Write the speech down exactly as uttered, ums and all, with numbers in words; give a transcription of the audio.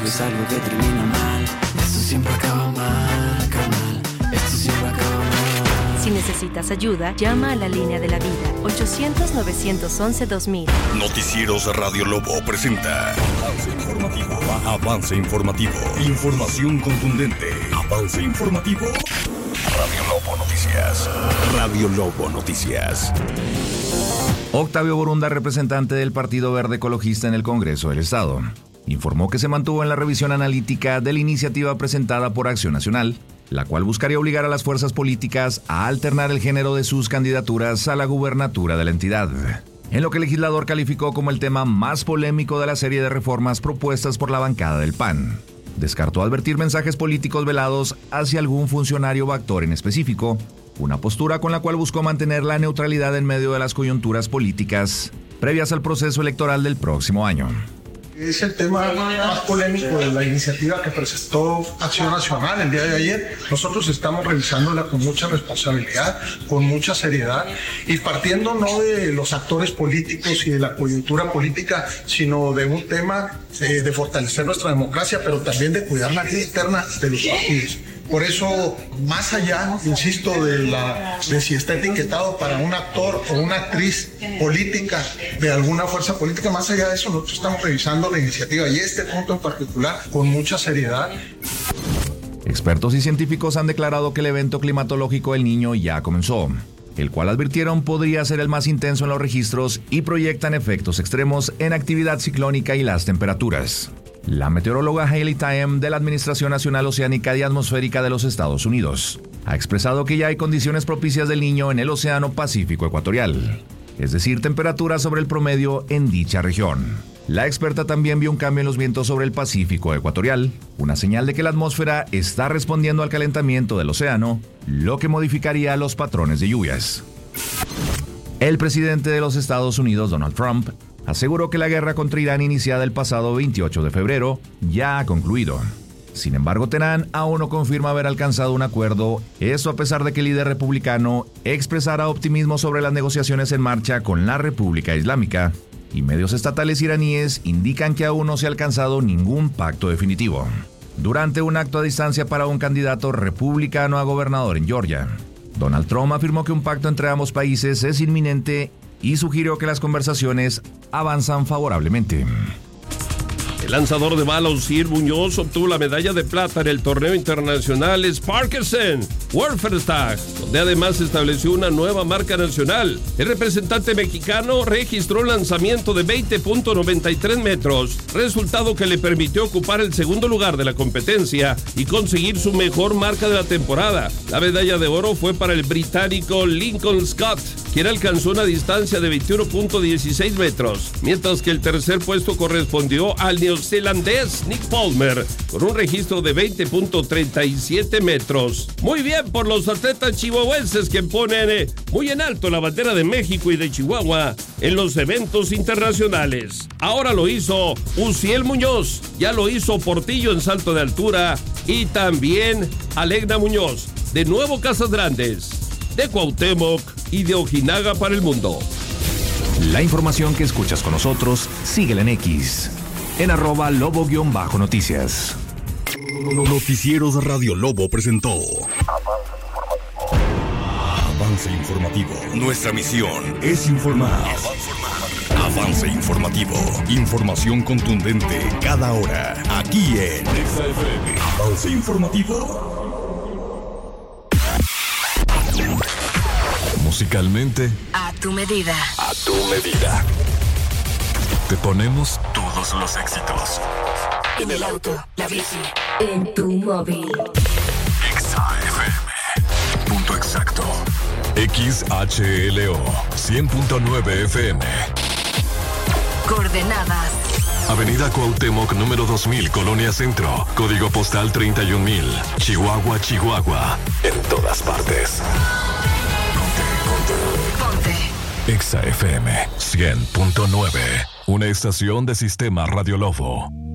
es algo que termina mal. Esto siempre acaba mal, carnal. Esto siempre acaba mal. Si necesitas ayuda, llama a la línea de la vida. ochocientos, novecientos once, dos mil. Noticieros Radio Lobo presenta Avance Informativo. Avance Informativo. Información contundente. Avance Informativo. Radio Lobo Noticias. Radio Lobo Noticias. Octavio Borunda, representante del Partido Verde Ecologista en el Congreso del Estado, informó que se mantuvo en la revisión analítica de la iniciativa presentada por Acción Nacional, la cual buscaría obligar a las fuerzas políticas a alternar el género de sus candidaturas a la gubernatura de la entidad, en lo que el legislador calificó como el tema más polémico de la serie de reformas propuestas por la bancada del P A N. Descartó advertir mensajes políticos velados hacia algún funcionario o actor en específico, una postura con la cual buscó mantener la neutralidad en medio de las coyunturas políticas previas al proceso electoral del próximo año. Es el tema más polémico de la iniciativa que presentó Acción Nacional el día de ayer. Nosotros estamos revisándola con mucha responsabilidad, con mucha seriedad y partiendo no de los actores políticos y de la coyuntura política, sino de un tema eh, de fortalecer nuestra democracia, pero también de cuidar la vida interna de los partidos. Por eso, más allá, insisto, de, la, de si está etiquetado para un actor o una actriz política de alguna fuerza política, más allá de eso, nosotros estamos revisando la iniciativa y este punto en particular con mucha seriedad. Expertos y científicos han declarado que el evento climatológico El Niño ya comenzó, el cual advirtieron podría ser el más intenso en los registros y proyectan efectos extremos en actividad ciclónica y las temperaturas. La meteoróloga Hayley Taem de la Administración Nacional Oceánica y Atmosférica de los Estados Unidos ha expresado que ya hay condiciones propicias del Niño en el Océano Pacífico Ecuatorial, es decir, temperaturas sobre el promedio en dicha región. La experta también vio un cambio en los vientos sobre el Pacífico Ecuatorial, una señal de que la atmósfera está respondiendo al calentamiento del océano, lo que modificaría los patrones de lluvias. El presidente de los Estados Unidos, Donald Trump, aseguró que la guerra contra Irán iniciada el pasado veintiocho de febrero ya ha concluido. Sin embargo, Teherán aún no confirma haber alcanzado un acuerdo, esto a pesar de que el líder republicano expresara optimismo sobre las negociaciones en marcha con la República Islámica, y medios estatales iraníes indican que aún no se ha alcanzado ningún pacto definitivo. Durante un acto a distancia para un candidato republicano a gobernador en Georgia, Donald Trump afirmó que un pacto entre ambos países es inminente y sugirió que las conversaciones avanzan favorablemente. El lanzador de bala Osiel Muñoz obtuvo la medalla de plata en el torneo internacional Sparkersen Warfare, donde además estableció una nueva marca nacional. El representante mexicano registró un lanzamiento de veinte punto noventa y tres metros, resultado que le permitió ocupar el segundo lugar de la competencia y conseguir su mejor marca de la temporada. La medalla de oro fue para el británico Lincoln Scott, quien alcanzó una distancia de veintiuno punto dieciséis metros, mientras que el tercer puesto correspondió al neozelandés Nick Palmer, con un registro de veinte punto treinta y siete metros. Muy bien por los atletas chihuahuenses que ponen eh, muy en alto la bandera de México y de Chihuahua en los eventos internacionales. Ahora lo hizo Osiel Muñoz, ya lo hizo Portillo en salto de altura y también Alegna Muñoz, de Nuevo Casas Grandes, de Cuauhtémoc y de Ojinaga para el mundo. La información que escuchas con nosotros, síguela en X, en arroba lobo-noticias. Noticieros Radio Lobo presentó Avance Informativo. Nuestra misión es informar. Avance Informativo. Información contundente cada hora. Aquí en Avance Informativo. Musicalmente, A tu medida. a tu medida. Te ponemos todos los éxitos. En el auto, la bici, en tu móvil. Exa F M. Punto exacto. X H L O cien punto nueve F M. Coordenadas. Avenida Cuauhtémoc número dos mil, Colonia Centro. Código postal treinta y un mil. Chihuahua, Chihuahua. En todas partes. Ponte. Exa F M cien punto nueve. Una estación de Sistema Radio Lobo.